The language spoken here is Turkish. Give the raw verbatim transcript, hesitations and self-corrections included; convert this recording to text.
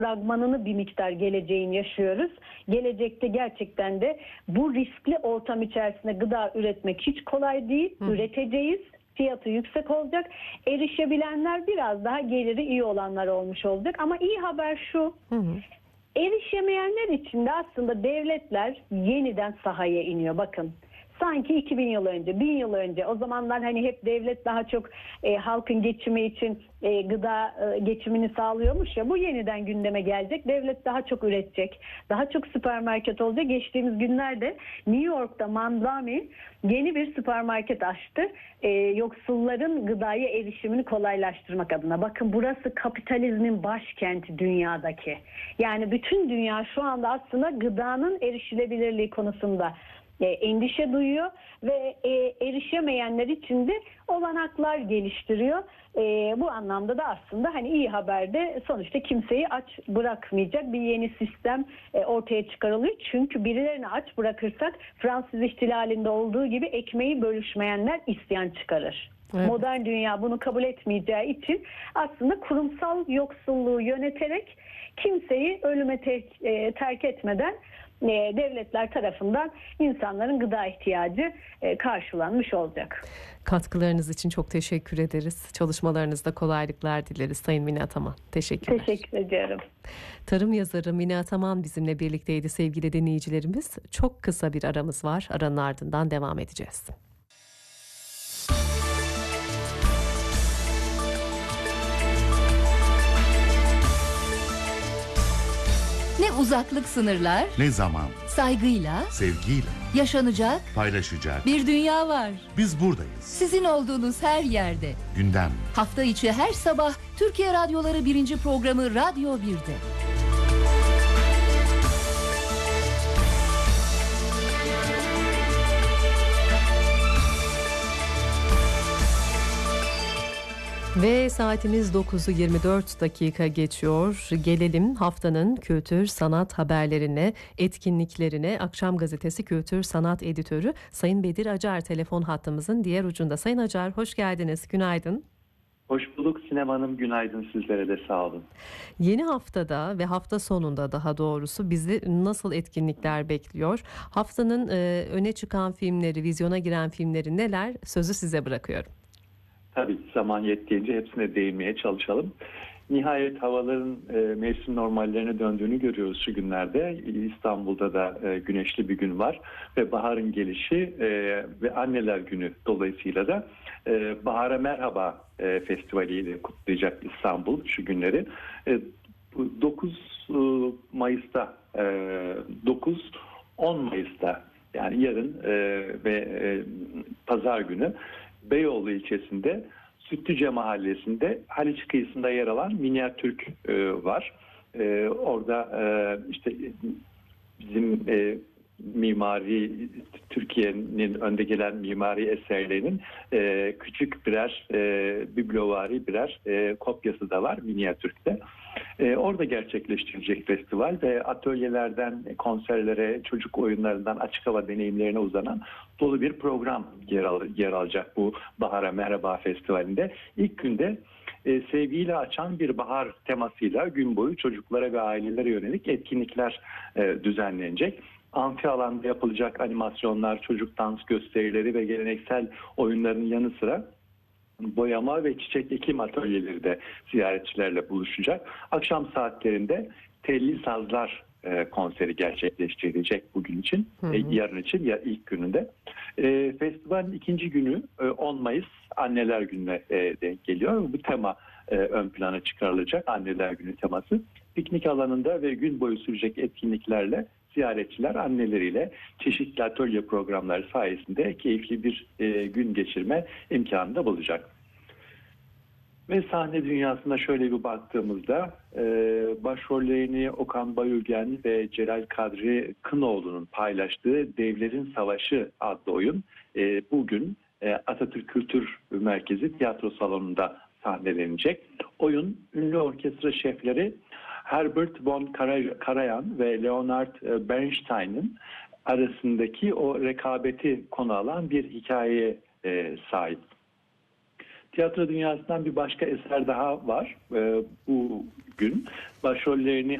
fragmanını bir miktar geleceğin yaşıyoruz. Gelecekte gerçekten de bu riskli ortam içerisinde gıda üretmek hiç kolay değil. Hı. Üreteceğiz. Fiyatı yüksek olacak. Erişebilenler biraz daha geliri iyi olanlar olmuş olacak. Ama iyi haber şu. Hı hı. Erişemeyenler için de aslında devletler yeniden sahaya iniyor. Bakın. Sanki iki bin yıl önce, bin yıl önce o zamanlar hani hep devlet daha çok e, halkın geçimi için e, gıda e, geçimini sağlıyormuş ya, bu yeniden gündeme gelecek. Devlet daha çok üretecek, daha çok süpermarket olacak. Geçtiğimiz günlerde New York'ta Mandami yeni bir süpermarket açtı. E, yoksulların gıdaya erişimini kolaylaştırmak adına. Bakın, burası kapitalizmin başkenti dünyadaki. Yani bütün dünya şu anda aslında gıdanın erişilebilirliği konusunda endişe duyuyor ve erişemeyenler için de olanaklar geliştiriyor. Bu anlamda da aslında hani iyi haber de sonuçta kimseyi aç bırakmayacak bir yeni sistem ortaya çıkarılıyor. Çünkü birilerini aç bırakırsak Fransız ihtilalinde olduğu gibi ekmeği bölüşmeyenler isyan çıkarır. Evet. Modern dünya bunu kabul etmeyeceği için aslında kurumsal yoksulluğu yöneterek kimseyi ölüme terk, terk etmeden devletler tarafından insanların gıda ihtiyacı karşılanmış olacak. Katkılarınız için çok teşekkür ederiz. Çalışmalarınızda kolaylıklar dileriz Sayın Mine Ataman. Teşekkürler. Teşekkür ediyorum. Tarım yazarı Mine Ataman bizimle birlikteydi sevgili dinleyicilerimiz. Çok kısa bir aramız var. Aranın ardından devam edeceğiz. Ne uzaklık sınırlar, ne zaman, saygıyla, sevgiyle, yaşanacak, paylaşacak bir dünya var. Biz buradayız. Sizin olduğunuz her yerde. Gündem. Hafta içi her sabah Türkiye Radyoları birinci programı Radyo bir'de. Ve saatimiz dokuzu yirmi dört dakika geçiyor. Gelelim haftanın kültür sanat haberlerine, etkinliklerine. Akşam Gazetesi Kültür Sanat Editörü Sayın Bedir Acar telefon hattımızın diğer ucunda. Sayın Acar, hoş geldiniz. Günaydın. Hoş bulduk Sinem Hanım. Günaydın, sizlere de sağ olun. Yeni haftada ve hafta sonunda daha doğrusu bizi nasıl etkinlikler bekliyor? Haftanın e, öne çıkan filmleri, vizyona giren filmleri neler? Sözü size bırakıyorum. Tabii zaman yettiğince hepsine değinmeye çalışalım. Nihayet havaların e, mevsim normallerine döndüğünü görüyoruz şu günlerde. İstanbul'da da e, güneşli bir gün var ve baharın gelişi e, ve Anneler Günü dolayısıyla da e, Bahara Merhaba e, Festivali'yle kutlayacak İstanbul şu günleri. E, dokuz Mayıs'ta, e, dokuz on Mayıs'ta yani yarın e, ve e, Pazar günü Beyoğlu ilçesinde Sütlüce Mahallesi'nde Haliç kıyısında yer alan Minyatürk e, var. E, orada e, işte bizim e, mimari, Türkiye'nin önde gelen mimari eserlerinin e, küçük birer e, biblovari birer e, kopyası da var Minyatürk'te. E, orada gerçekleştirecek festival ve atölyelerden konserlere, çocuk oyunlarından açık hava deneyimlerine uzanan dolu bir program yer, al, yer alacak bu Bahara Merhaba Festivali'nde. İlk günde e, sevgiyle açan bir bahar temasıyla gün boyu çocuklara ve ailelere yönelik etkinlikler e, düzenlenecek. Amfi alanda yapılacak animasyonlar, çocuk dans gösterileri ve geleneksel oyunların yanı sıra boyama ve çiçek ekim atölyeleri de ziyaretçilerle buluşacak. Akşam saatlerinde Telli Sazlar e, konseri gerçekleştirilecek bugün için, hı hı. E, yarın için, ya ilk gününde. E, festivalin ikinci günü e, on Mayıs Anneler Günü'ne e, denk geliyor. Bu tema e, ön plana çıkarılacak, Anneler Günü teması. Piknik alanında ve gün boyu sürecek etkinliklerle ziyaretçiler anneleriyle çeşitli atölye programları sayesinde keyifli bir e, gün geçirme imkanı da bulacak. Ve sahne dünyasına şöyle bir baktığımızda e, başrollerini Okan Bayülgen ve Celal Kadri Kınoğlu'nun paylaştığı Devlerin Savaşı adlı oyun e, bugün e, Atatürk Kültür Merkezi tiyatro salonunda sahnelenecek. Oyun ünlü orkestra şefleri Herbert von Karajan ve Leonard Bernstein'in arasındaki o rekabeti konu alan bir hikayeye e, sahip. Tiyatro dünyasından bir başka eser daha var e, bu gün. Başrollerini